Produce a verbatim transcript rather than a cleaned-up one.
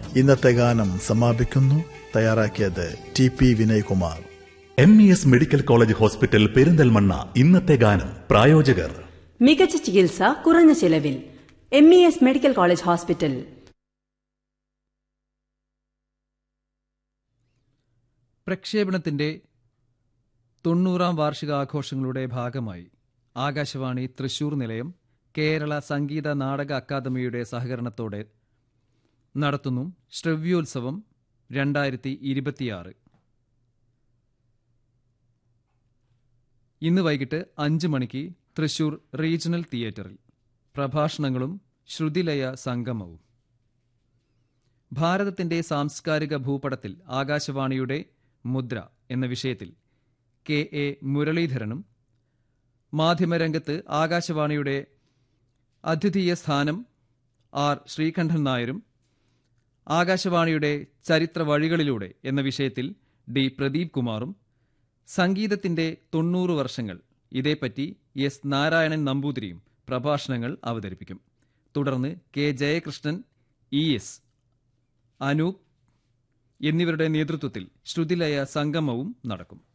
ഇന്നത്തെ ഗാനം സമാപിക്കുന്നു. തയ്യാറാക്കിയത് T P Vinaykumar. M E S medical college hospital Perinthalmanna. ഇന്നത്തെ ഗാനം പ്രായോജകർ. മികച്ച ചികിത്സ കുറഞ്ഞ ചെലവിൽ. M E S medical college hospital. പ്രക്ഷേപണത്തിന്റെ തൊണ്ണൂറാം വാർഷികാഘോഷങ്ങളുടെ ഭാഗമായി ആകാശവാണി തൃശൂർ നിലയം കേരള സംഗീത നാടക അക്കാദമിയുടെ സഹകരണത്തോടെ നടത്തുന്നു ശ്രവ്യോത്സവം രണ്ടായിരത്തി ഇരുപത്തിയാറ്. ഇന്ന് വൈകിട്ട് അഞ്ച് മണിക്ക് തൃശൂർ റീജിയണൽ തിയേറ്ററിൽ പ്രഭാഷണങ്ങളും ശ്രുതിലയ സംഗമവും. ഭാരതത്തിന്റെ സാംസ്കാരിക ഭൂപടത്തിൽ ആകാശവാണിയുടെ മുദ്ര എന്ന വിഷയത്തിൽ കെ എ മുരളീധരനും മാധ്യമരംഗത്ത് ആകാശവാണിയുടെ അദ്വിതീയ സ്ഥാനം ആർ ശ്രീകണ്ഠൻ നായരും ആകാശവാണിയുടെ ചരിത്ര വഴികളിലൂടെ എന്ന വിഷയത്തിൽ ഡി പ്രദീപ് കുമാറും സംഗീതത്തിന്റെ തൊണ്ണൂറ് വർഷങ്ങൾ ഇതേപ്പറ്റി എസ് നാരായണൻ നമ്പൂതിരിയും പ്രഭാഷണങ്ങൾ അവതരിപ്പിക്കും. തുടർന്ന് K Jayakrishnan, E S Anoop എന്നിവരുടെ നേതൃത്വത്തിൽ ശ്രുതിലയ സംഗമവും നടക്കും.